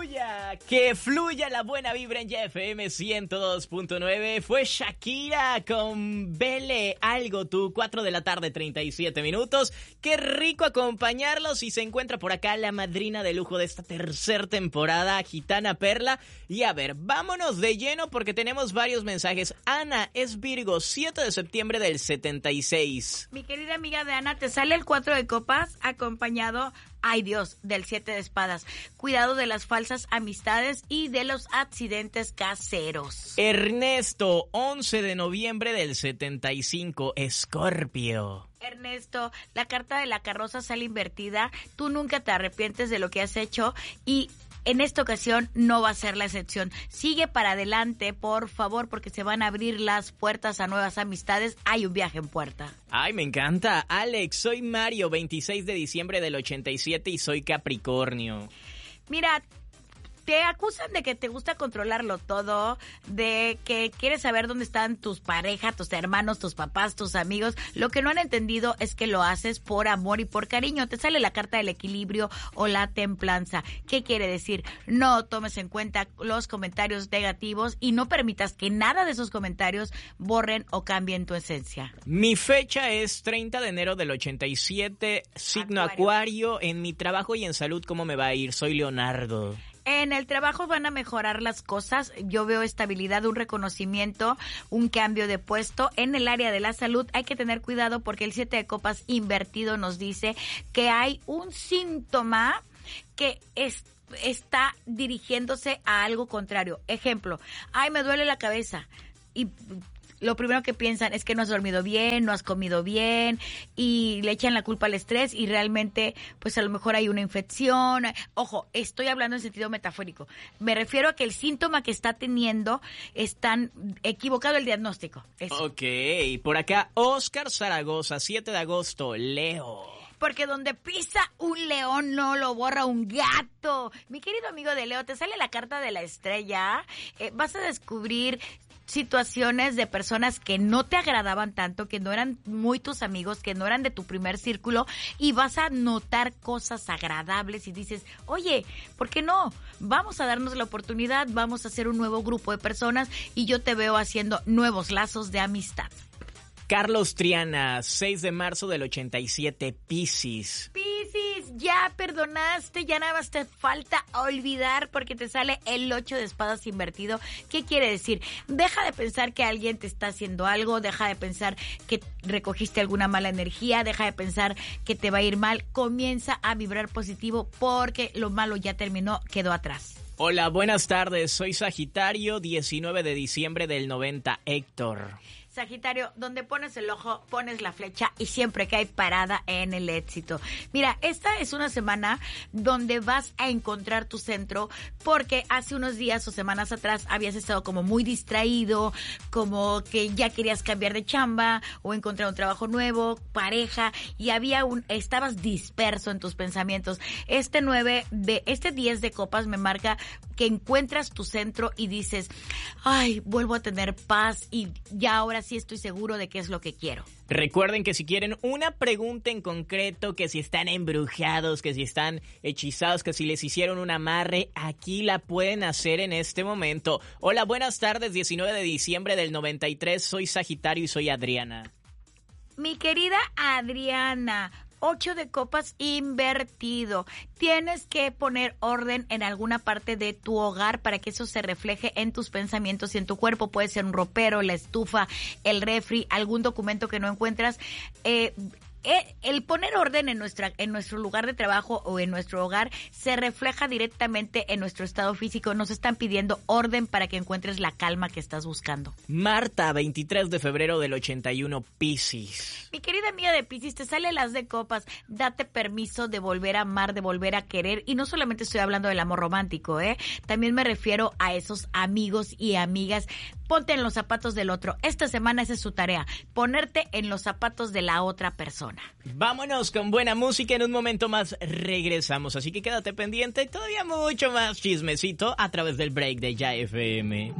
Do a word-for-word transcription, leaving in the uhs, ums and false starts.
fluya, que fluya la buena vibra en Ya F M ciento dos punto nueve. Fue Shakira con Vele Algo Tú, cuatro de la tarde, treinta y siete minutos. Qué rico acompañarlos y se encuentra por acá la madrina de lujo de esta tercera temporada, Gitana Perla. Y a ver, vámonos de lleno porque tenemos varios mensajes. Ana es Virgo, siete de septiembre del setenta y seis. Mi querida amiga de Ana, te sale el cuatro de copas acompañado, ay Dios, del siete de espadas. Cuidado de las falsas amistades y de los accidentes caseros. Ernesto, once de noviembre del setenta y cinco, Escorpio. Ernesto, la carta de la carroza sale invertida. Tú nunca te arrepientes de lo que has hecho y en esta ocasión no va a ser la excepción. Sigue para adelante, por favor, porque se van a abrir las puertas a nuevas amistades. Hay un viaje en puerta. Ay, me encanta. Alex, soy Mario, veintiséis de diciembre del ochenta y siete y soy Capricornio. Mira, te acusan de que te gusta controlarlo todo, de que quieres saber dónde están tus parejas, tus hermanos, tus papás, tus amigos. Lo que no han entendido es que lo haces por amor y por cariño. Te sale la carta del equilibrio o la templanza. ¿Qué quiere decir? No tomes en cuenta los comentarios negativos y no permitas que nada de esos comentarios borren o cambien tu esencia. Mi fecha es treinta de enero del ochenta y siete, signo Acuario. Acuario. En mi trabajo y en salud, ¿cómo me va a ir? Soy Leonardo. En el trabajo van a mejorar las cosas. Yo veo estabilidad, un reconocimiento, un cambio de puesto. En el área de la salud hay que tener cuidado porque el siete de copas invertido nos dice que hay un síntoma que es, está dirigiéndose a algo contrario. Ejemplo, ay, me duele la cabeza y lo primero que piensan es que no has dormido bien, no has comido bien y le echan la culpa al estrés y realmente pues a lo mejor hay una infección. Ojo, estoy hablando en sentido metafórico. Me refiero a que el síntoma que está teniendo están equivocado el diagnóstico. Eso. Ok, por acá Oscar Zaragoza, siete de agosto, Leo. Porque donde pisa un león no lo borra un gato. Mi querido amigo de Leo, te sale la carta de la estrella. Eh, vas a descubrir situaciones de personas que no te agradaban tanto, que no eran muy tus amigos, que no eran de tu primer círculo y vas a notar cosas agradables y dices, oye, ¿por qué no? Vamos a darnos la oportunidad, vamos a hacer un nuevo grupo de personas y yo te veo haciendo nuevos lazos de amistad. Carlos Triana, seis de marzo del ochenta y siete, Piscis. Piscis, ya perdonaste, ya nada más te falta olvidar porque te sale el ocho de espadas invertido. ¿Qué quiere decir? Deja de pensar que alguien te está haciendo algo, deja de pensar que recogiste alguna mala energía, deja de pensar que te va a ir mal. Comienza a vibrar positivo porque lo malo ya terminó, quedó atrás. Hola, buenas tardes, soy Sagitario, diecinueve de diciembre del noventa, Héctor. Sagitario, donde pones el ojo, pones la flecha y siempre cae parada en el éxito. Mira, esta es una semana donde vas a encontrar tu centro porque hace unos días o semanas atrás habías estado como muy distraído, como que ya querías cambiar de chamba o encontrar un trabajo nuevo, pareja y había un, estabas disperso en tus pensamientos. Este nueve de, este diez de copas me marca que encuentras tu centro y dices, ay, vuelvo a tener paz y ya ahora sí estoy seguro de qué es lo que quiero. Recuerden que si quieren una pregunta en concreto, que si están embrujados, que si están hechizados, que si les hicieron un amarre, aquí la pueden hacer en este momento. Hola, buenas tardes, diecinueve de diciembre del noventa y tres, soy Sagitario y soy Adriana. Mi querida Adriana, ocho de copas invertido. Tienes que poner orden en alguna parte de tu hogar para que eso se refleje en tus pensamientos y en tu cuerpo. Puede ser un ropero, la estufa, el refri, algún documento que no encuentras. Eh, el poner orden en nuestra en nuestro lugar de trabajo o en nuestro hogar se refleja directamente en nuestro estado físico. Nos están pidiendo orden para que encuentres la calma que estás buscando. Marta, veintitrés de febrero del ochenta y uno, Piscis. Mi querida amiga de Piscis, te sale las de copas. Date permiso de volver a amar, de volver a querer. Y no solamente estoy hablando del amor romántico, ¿eh? También me refiero a esos amigos y amigas. Ponte en los zapatos del otro. Esta semana esa es su tarea, ponerte en los zapatos de la otra persona. Vámonos con buena música, en un momento más regresamos, así que quédate pendiente y todavía mucho más chismecito a través del break de Ya F M.